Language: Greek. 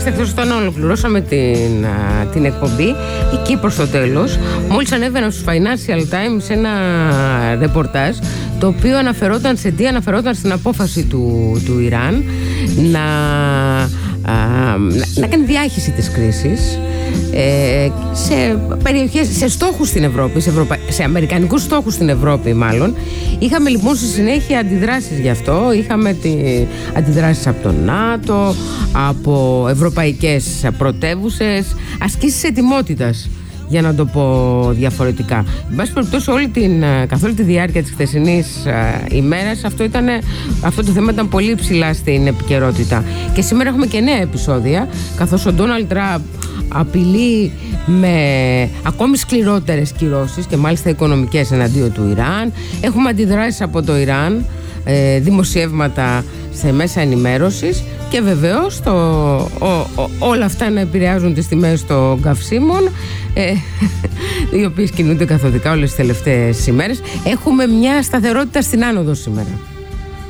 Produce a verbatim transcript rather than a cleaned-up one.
θυμάστε, χθες όταν ολοκληρώσαμε την, α, την εκπομπή, εκεί προς το τέλος, μόλις ανέβαινα στους Financial Times ένα ρεπορτάζ, το οποίο αναφερόταν σε τι, αναφερόταν στην απόφαση του, του Ιράν να, α, να, να κάνει διάχυση της κρίσης ε, σε περιοχές, σε στόχους στην Ευρώπη, σε, Ευρωπα... σε αμερικανικούς στόχους στην Ευρώπη μάλλον. Είχαμε λοιπόν στη συνέχεια αντιδράσεις γι' αυτό. Είχαμε τη... αντιδράσεις από το ΝΑΤΟ, από ευρωπαϊκές πρωτεύουσες, ασκήσεις ετοιμότητας, για να το πω διαφορετικά. Εν πάση περιπτώσει, όλη την, καθ' όλη τη διάρκεια της χθεσινής uh, ημέρας αυτό, ήταν, αυτό το θέμα ήταν πολύ ψηλά στην επικαιρότητα. Και σήμερα έχουμε και νέα επεισόδια, καθώς ο Ντόναλντ Τραμπ απειλεί με ακόμη σκληρότερες κυρώσεις και μάλιστα οικονομικές εναντίον του Ιράν. Έχουμε αντιδράσεις από το Ιράν, ε, δημοσιεύματα σε μέσα ενημέρωσης και βεβαίως το, ο, ο, όλα αυτά να επηρεάζουν τις τιμές των καυσίμων, ε, οι οποίες κινούνται καθοδικά όλες τις τελευταίες ημέρες. Έχουμε μια σταθερότητα στην άνοδο σήμερα.